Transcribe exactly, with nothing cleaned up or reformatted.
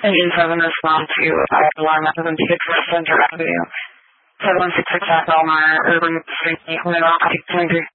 and June seven respond to five alarm representative for Center Avenue. seven one six six at Belmar, Urban City, Winona, twenty-three.